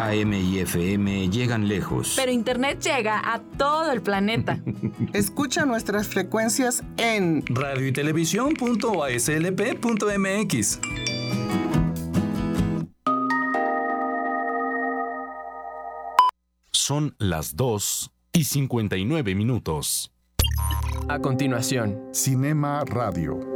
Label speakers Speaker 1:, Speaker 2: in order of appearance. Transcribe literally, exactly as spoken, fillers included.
Speaker 1: A M y F M llegan lejos.
Speaker 2: Pero Internet llega a todo el planeta.
Speaker 3: Escucha nuestras frecuencias en
Speaker 4: radio y televisión punto a s l p punto m x.
Speaker 5: Son las dos y cincuenta y nueve minutos.
Speaker 6: A continuación,
Speaker 7: Cinema Radio.